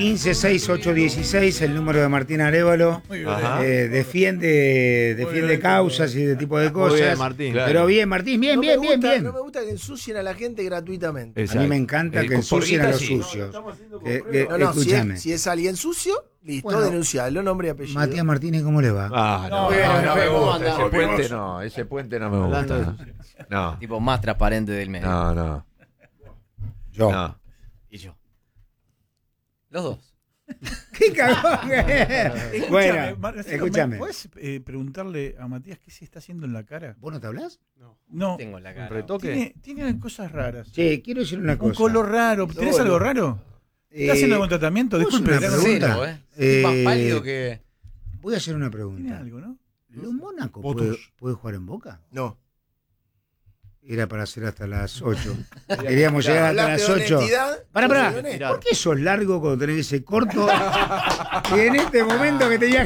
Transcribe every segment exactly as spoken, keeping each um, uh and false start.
quince seis ocho dieciséis, el número de Martín Arévalo. Eh, defiende defiende causas y de tipo de cosas. Muy bien, Martín. Claro. Pero bien, Martín, bien, no bien, gusta, bien, bien. No me gusta que ensucien a la gente gratuitamente. Exacto. A mí me encanta El que ensucien a los sí. sucios. Que, que, no, no, si es, si es alguien sucio, listo, bueno, denunciarlo, nombre y apellido. Matías Martínez, ¿cómo le va? Ah, no, no, no, no, no me no, gusta. no, Ese no, puente no, ese puente no me gusta. No. Tipo más transparente del medio. No, no. Yo. No. Y yo. Los dos. ¡Qué cagón! Bueno, Mar- escúchame. ¿Puedes eh, preguntarle a Matías qué se está haciendo en la cara? ¿Vos no te hablas? No. No. Tengo en la cara. ¿Un retoque? Tiene, tiene cosas raras. Che, quiero decir una Un cosa. color raro. ¿Tenés Bueno. algo raro? Eh, ¿Estás haciendo algún tratamiento? ¿puedo hacer Disculpe. una ¿le hago- pregunta? Cero, ¿eh? Eh, Estoy más pálido que... Voy a hacer una Tiene pregunta. algo, ¿no? ¿Los Mónaco Votos. puede, puede jugar en Boca? No. Era para hacer hasta las ocho. Queríamos llegar hasta las Hablaste de ocho. honestidad, Pará, yo pará. soy honesto. ¿Por qué sos largo cuando tenés ese corto? Y en este momento que tenías.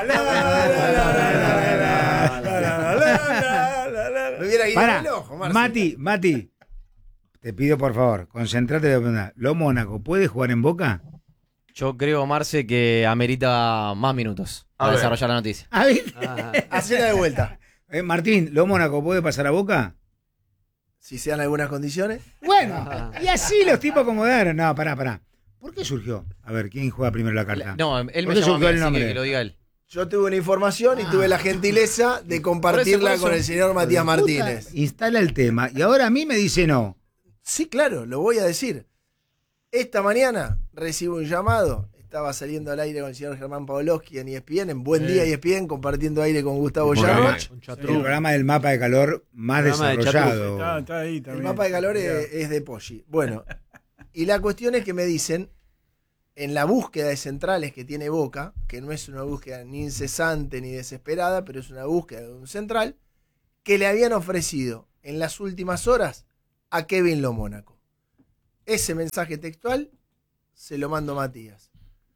Me hubiera ido Pará, el ojo, Marce. Mati, Mati. Te pido por favor, concentrate de preguntar. ¿Lo Mónaco puede jugar en Boca? Yo creo, Marce, que amerita más minutos A para ver. desarrollar la noticia. Ah, ¿viste? Hacela de vuelta. Eh, Martín, ¿lo Mónaco puede pasar a Boca? Si se dan algunas condiciones. Bueno, y así los tipos acomodaron. No, pará, pará. ¿Por qué surgió? A ver, ¿quién juega primero la carta? No, él ¿Por me qué llamó a mí, surgió el así nombre? que, que lo diga él. Yo tuve una información y Ah. tuve la gentileza de compartirla Por eso, por con eso. el señor Matías Puta, Martínez. Instala el tema y ahora a mí me dice no. Sí, claro, lo voy a decir. Esta mañana recibo un llamado. Estaba saliendo al aire con el señor Germán Pavlovsky en E S P N, en Buen Día E S P N, compartiendo aire con Gustavo Muy Yarroch. bien. El programa del mapa de calor más Programa de desarrollado. Está, está ahí El también. mapa de calor es, es de Poggi. Bueno, y la cuestión es que me dicen, en la búsqueda de centrales que tiene Boca, que no es una búsqueda ni incesante ni desesperada, pero es una búsqueda de un central, que le habían ofrecido en las últimas horas a Kevin Lo Mónaco. Ese mensaje textual se lo mando a Matías.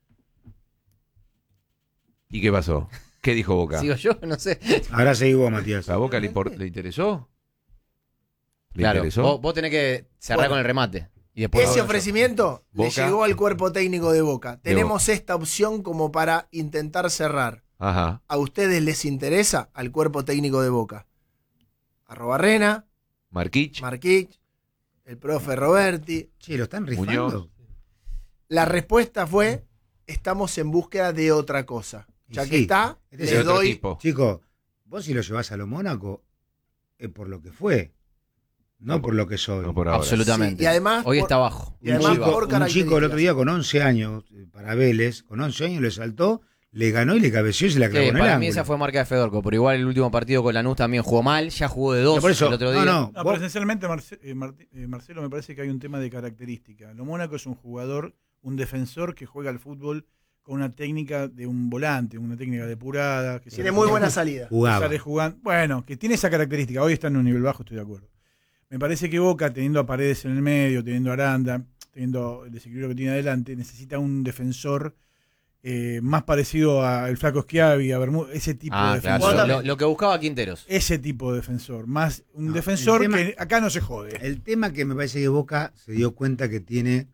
¿Y qué pasó? ¿Qué dijo Boca? ¿Sigo yo? No sé. Ahora seguí vos, Matías. ¿A Boca le, impor- le interesó? ¿Le Claro, interesó? vos, vos tenés que cerrar Bueno. con el remate. Y después Ese ofrecimiento le Boca. llegó al cuerpo técnico de Boca. Tenemos esta opción como para intentar cerrar. Ajá. ¿A ustedes les interesa? Al cuerpo técnico de Boca. Arroba Rena, Marquich. Marquich, el profe Roberti. Che, lo están rifando. Muñoz. La respuesta fue, estamos en búsqueda de otra cosa. Y Ya sí, que está, este Es es les otro doy... tipo. Chico, vos si lo llevas a lo Mónaco es por lo que fue, no por lo que soy. No por ahora. absolutamente. Sí, y además Hoy por- está abajo. y Un además Muy bajo. por chico, un chico el otro día con once años, eh, para Vélez, con once años le saltó, le ganó y le cabeció y se la clavó Sí, en el para ángulo. mí esa fue marca de Fedorco, pero igual el último partido con Lanús también jugó mal, ya jugó de dos No, por eso, el otro no, día. no, No, pero vos- esencialmente, Marce- eh, Marti- eh, Marcelo, me parece que hay un tema de característica. Lo Mónaco es un jugador, un defensor que juega al fútbol con una técnica de un volante, una técnica depurada. Que Tiene sale muy jugando- buena salida. que jugaba. sale jugando. Bueno, que tiene esa característica. Hoy está en un nivel bajo, estoy de acuerdo. Me parece que Boca, teniendo a Paredes en el medio, teniendo a Aranda, teniendo el desequilibrio que tiene adelante, necesita un defensor eh, más parecido al Flaco Schiavi, a Bermúdez, ese tipo Ah, de claro. defensor. Lo, lo que buscaba Quinteros. Ese tipo de defensor. Más un No, defensor el tema- que acá no se jode. El tema que me parece que Boca se dio cuenta que tiene.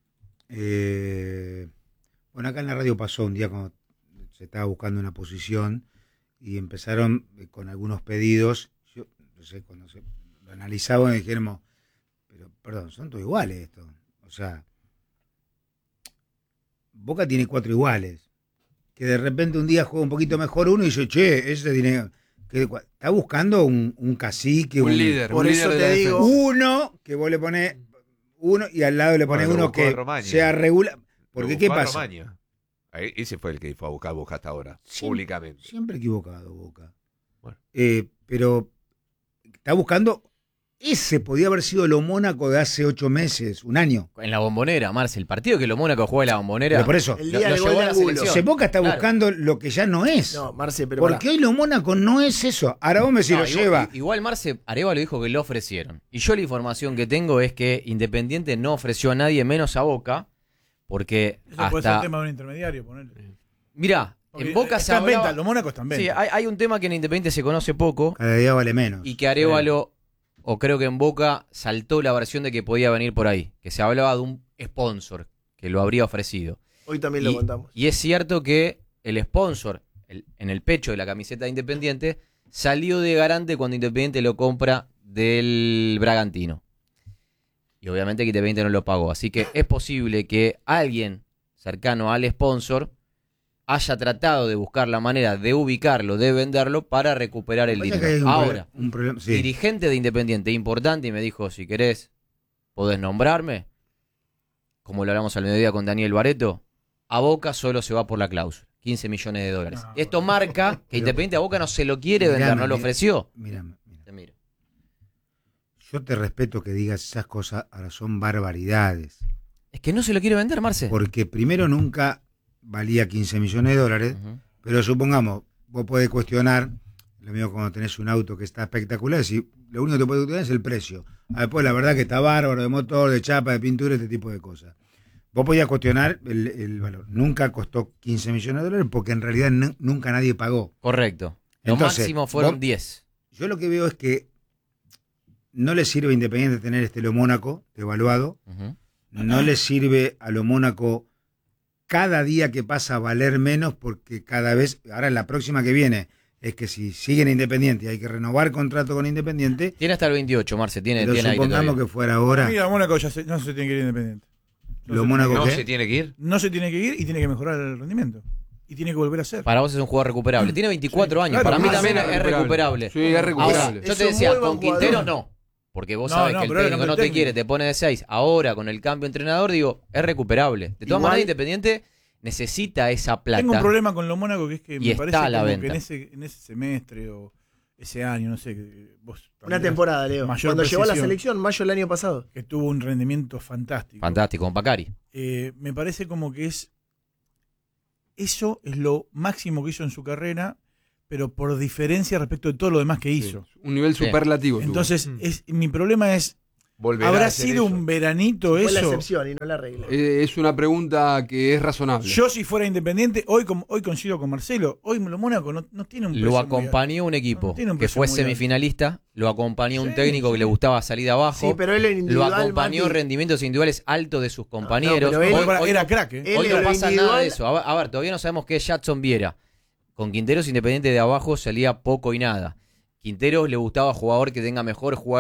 eh, bueno, acá en la radio pasó un día cuando se estaba buscando una posición y empezaron eh, con algunos pedidos. Yo no sé, cuando se lo analizaban dijéramos, pero perdón, son todos iguales estos. O sea, Boca tiene cuatro iguales. Que de repente un día juega un poquito mejor uno y dice, che, ese tiene. Que, está buscando un, un cacique, Un líder. Por un eso líder te de la digo- defensa. uno que vos le pones uno y al lado le pones Bueno, lo uno buscó a que Romaña. sea regular. Porque Lo ¿qué buscó a pasa? Romaña. Ahí- Ese fue el que fue a buscar a Boca hasta ahora, Siempre- públicamente. Siempre equivocado, Boca. Bueno. Eh, pero está buscando. Ese podía haber sido lo Mónaco de hace ocho meses, un año. En la Bombonera, Marce, el partido que lo Mónaco juega en la Bombonera. Pero por eso, El Lo- día lo del llevó gol a de la Angulo. selección. se Boca está Claro. buscando lo que ya no es. No, Marce, pero porque pará. hoy lo Mónaco no es eso. Ahora vos me si No, lo igual, lleva. igual Marce Arevalo dijo que lo ofrecieron. Y yo la información que tengo es que Independiente no ofreció a nadie menos a Boca, porque Eso puede ser hasta... tema de un intermediario, ponele. Mirá, Porque en Boca se está en hablaba... venta, los Mónacos están en Sí, venta. hay, hay un tema que en Independiente se conoce poco Cada día vale menos. y que Arevalo, o creo que en Boca, saltó la versión de que podía venir por ahí. Que se hablaba de un sponsor que lo habría ofrecido. Hoy también lo Y, contamos. y es cierto que el sponsor, el- en el pecho de la camiseta de Independiente, salió de garante cuando Independiente lo compra del Bragantino. Y obviamente que Independiente no lo pagó. Así que es posible que alguien cercano al sponsor haya tratado de buscar la manera de ubicarlo, de venderlo para recuperar el Pasa que dinero. hay un Ahora, proble- un problema, sí. dirigente de Independiente importante y me dijo, si querés, podés nombrarme, como lo hablamos al mediodía con Daniel Bareto, a Boca solo se va por la cláusula, quince millones de dólares. No, Esto marca que pero- Independiente a Boca no se lo quiere Mirame, vender, no lo mira- ofreció. Mira, mira. Te miro. Yo te respeto que digas esas cosas, ahora son barbaridades. Es que no se lo quiere vender, Marce. Porque primero nunca valía quince millones de dólares, Ujú. pero supongamos, vos podés cuestionar, lo mismo cuando tenés un auto que está espectacular, si lo único que te puede cuestionar es el precio. Ah, después la verdad que está bárbaro, de motor, de chapa, de pintura, este tipo de cosas. Vos podías cuestionar el, el valor. Nunca costó quince millones de dólares porque en realidad n- nunca nadie pagó. Correcto. Lo Entonces, máximo fueron vos- diez. Yo lo que veo es que no le sirve a Independiente tener este lo Mónaco devaluado, Ujú. no le sirve a lo Mónaco cada día que pasa a valer menos porque cada vez, ahora la próxima que viene es que si siguen Independiente y hay que renovar contrato con Independiente, Tiene hasta el veintiocho, Marce. Tiene, pero tiene aire supongamos todavía. que fuera ahora, Mira, Mónaco ya se- no se tiene que ir Independiente. No lo se Mónaco ¿No ¿qué? se tiene que ir? No se tiene que ir y tiene que mejorar el rendimiento. Y tiene que volver a ser. Para vos es un jugador recuperable. Tiene veinticuatro Sí, años. claro, Para mí más también o es menos recuperable. Sí, es Ahora, recuperable. yo Es te un decía, muy buen con Quintero jugador. no. Porque vos No, sabés no, que el pero era técnico cambio no te técnico. quiere, te pone de seis. Ahora, con el cambio de entrenador, digo, es recuperable. De todas Igual- maneras, Independiente necesita esa plata. Tengo un problema con lo Mónaco que es que Y me está parece a la como venta. que en ese, en ese semestre o ese año, no sé, que vos Una también- temporada, Leo. mayor Cuando llegó a la precisión. selección, mayo del año pasado. que tuvo un rendimiento fantástico. Fantástico, con Pacari. Eh, me parece como que es eso es lo máximo que hizo en su carrera, pero por diferencia respecto de todo lo demás que hizo. Sí, un nivel Sí. superlativo. tuvo. Entonces, Mm. es, mi problema es, Volverá a ¿habrá hacer sido eso. un veranito Fue la eso? excepción y no la regla. Eh, es una pregunta que es razonable. Yo si fuera Independiente, hoy com- hoy coincido con Marcelo, hoy lo Mónaco no, no tiene un Lo precio acompañó un equipo no tiene un que precio fue muy alto. semifinalista. Lo acompañó un Sí, técnico que sí. le gustaba salir de abajo. Sí, pero él en Lo individual, acompañó Mati, rendimientos individuales altos de sus compañeros. No, pero él- Hoy- Era, hoy- era crack, ¿eh? él Hoy en no lo pasa nada individual- de eso. A ver, a ver, todavía no sabemos qué es Jadson Viera. Con Quinteros Independiente de abajo salía poco y nada. Quinteros le gustaba jugador que tenga mejor jugador